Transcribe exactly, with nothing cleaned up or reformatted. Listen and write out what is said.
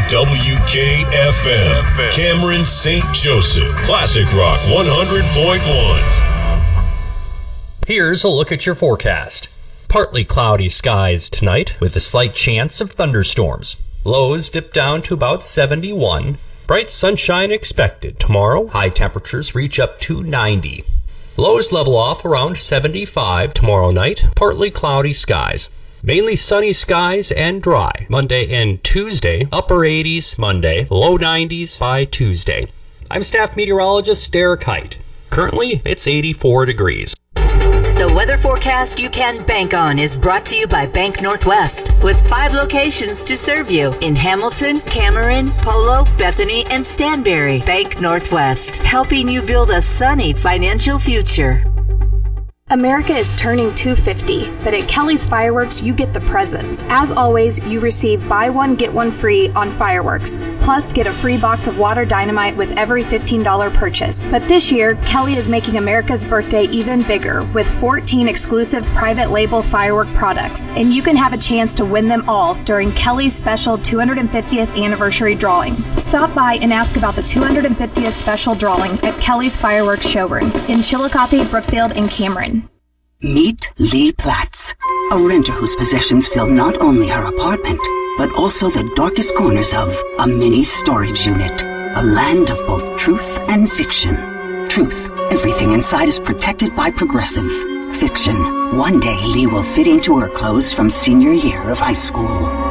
W K F M, Cameron, Saint Joseph, Classic Rock one hundred point one. Here's a look at your forecast. Partly cloudy skies tonight with a slight chance of thunderstorms. Lows dip down to about seventy-one. Bright sunshine expected tomorrow. High temperatures reach up to ninety. Lows level off around seventy-five tomorrow night. Partly cloudy skies. Mainly sunny skies and dry. Monday and Tuesday, upper eighties Monday, low nineties by Tuesday. I'm staff meteorologist Derek Height. Currently, it's eighty-four degrees. The weather forecast you can bank on is brought to you by Bank Northwest, with five locations to serve you in Hamilton, Cameron, Polo, Bethany, and Stanberry. Bank Northwest, helping you build a sunny financial future. America is turning two fifty, but at Kelly's Fireworks, you get the presents. As always, you receive buy one, get one free on fireworks. Plus, get a free box of water dynamite with every fifteen dollars purchase. But this year, Kelly is making America's birthday even bigger with fourteen exclusive private label firework products. And you can have a chance to win them all during Kelly's special two hundred fiftieth anniversary drawing. Stop by and ask about the two hundred fiftieth special drawing at Kelly's Fireworks showrooms in Chillicothe, Brookfield, and Cameron. Meet Lee Platts, a renter whose possessions fill not only her apartment, but also the darkest corners of a mini storage unit. A land of both truth and fiction. Truth, everything inside is protected by Progressive. Fiction, one day Lee will fit into her clothes from senior year of high school.